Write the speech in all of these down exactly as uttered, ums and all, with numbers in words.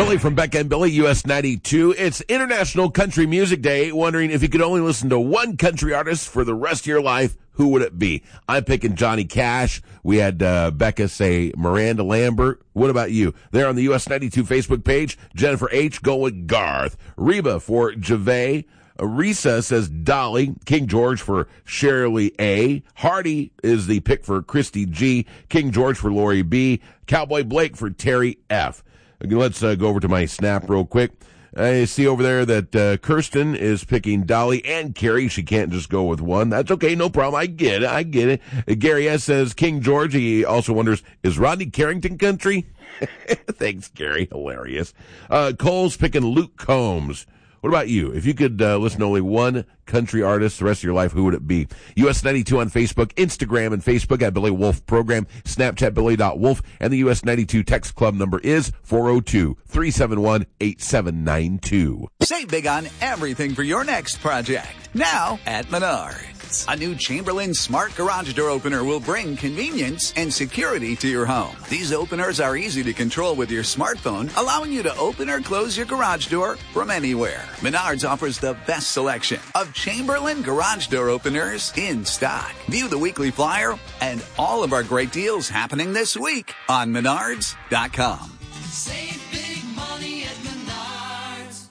Billy from Becca and Billy, U S ninety-two. It's International Country Music Day. Wondering if you could only listen to one country artist for the rest of your life, who would it be? I'm picking Johnny Cash. We had uh, Becca say Miranda Lambert. What about you? There on the U S ninety-two Facebook page, Jennifer H. go with Garth. Reba for Javay. Risa says Dolly. King George for Shirley A. Hardy is the pick for Christy G. King George for Lori B. Cowboy Blake for Terry F. Let's uh, go over to my snap real quick. I see over there that uh, Kirsten is picking Dolly and Carrie. She can't just go with one. That's okay, no problem. I get it. I get it. Uh, Gary S. says King George. He also wonders, is Rodney Carrington country? Thanks, Gary. Hilarious. Uh, Cole's picking Luke Combs. What about you? If you could uh, listen to only one country artist the rest of your life, who would it be? U S ninety-two on Facebook, Instagram and Facebook at Billy Wolf Program, Snapchat Billy dot Wolf, and the U S ninety-two text club number is four oh two, three seven one, eight seven nine two. Save big on everything for your next project. Now at Menards. A new Chamberlain Smart Garage Door Opener will bring convenience and security to your home. These openers are easy to control with your smartphone, allowing you to open or close your garage door from anywhere. Menards offers the best selection of Chamberlain Garage Door Openers in stock. View the weekly flyer and all of our great deals happening this week on Menards dot com. Save big money at Menards.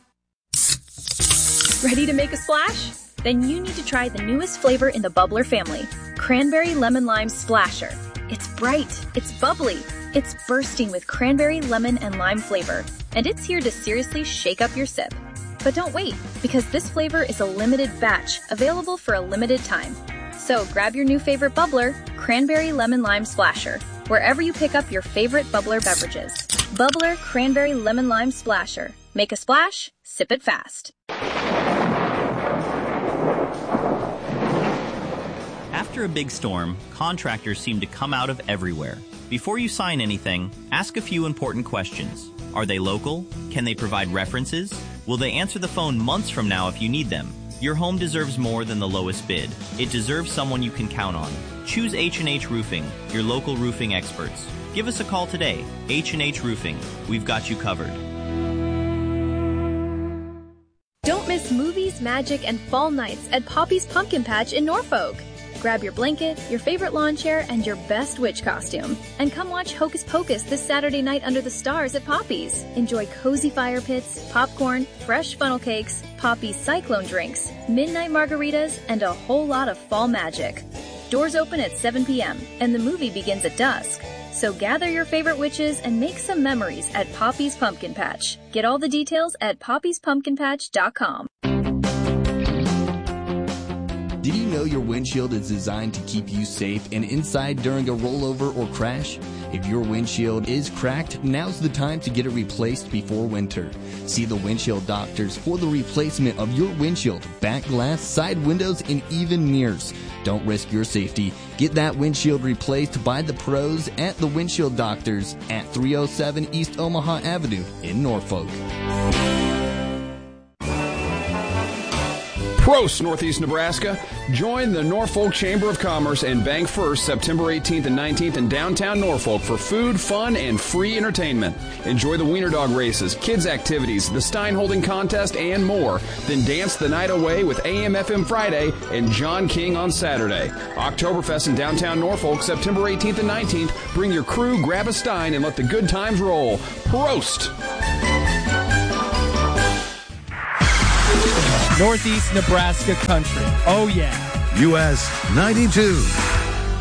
Ready to make a splash? Then you need to try the newest flavor in the Bubbler family, Cranberry Lemon Lime Splasher. It's bright, it's bubbly, it's bursting with cranberry, lemon, and lime flavor, and it's here to seriously shake up your sip. But don't wait, because this flavor is a limited batch, available for a limited time. So grab your new favorite bubbler, Cranberry Lemon Lime Splasher, wherever you pick up your favorite bubbler beverages. Bubbler Cranberry Lemon Lime Splasher. Make a splash, sip it fast. After a big storm, contractors seem to come out of everywhere. Before you sign anything, ask a few important questions. Are they local? Can they provide references? Will they answer the phone months from now if you need them? Your home deserves more than the lowest bid. It deserves someone you can count on. Choose H and H Roofing, your local roofing experts. Give us a call today. H and H Roofing. We've got you covered. Don't miss movies, magic, and fall nights at Poppy's Pumpkin Patch in Norfolk. Grab your blanket, your favorite lawn chair, and your best witch costume. And come watch Hocus Pocus this Saturday night under the stars at Poppy's. Enjoy cozy fire pits, popcorn, fresh funnel cakes, Poppy's cyclone drinks, midnight margaritas, and a whole lot of fall magic. Doors open at seven p.m., and the movie begins at dusk. So gather your favorite witches and make some memories at Poppy's Pumpkin Patch. Get all the details at poppys pumpkin patch dot com. Did you know your windshield is designed to keep you safe and inside during a rollover or crash? If your windshield is cracked, now's the time to get it replaced before winter. See the windshield doctors for the replacement of your windshield, back glass, side windows, and even mirrors. Don't risk your safety. Get that windshield replaced by the pros at the Windshield Doctors at three oh seven East Omaha Avenue in Norfolk. Prost, Northeast Nebraska. Join the Norfolk Chamber of Commerce and Bank First September eighteenth and nineteenth in downtown Norfolk for food, fun, and free entertainment. Enjoy the Wiener Dog races, kids' activities, the Stein Holding Contest, and more. Then dance the night away with A M F M Friday and John King on Saturday. Oktoberfest in downtown Norfolk September eighteenth and nineteenth. Bring your crew, grab a Stein, and let the good times roll. Prost! Northeast Nebraska country. Oh, yeah. U S ninety-two.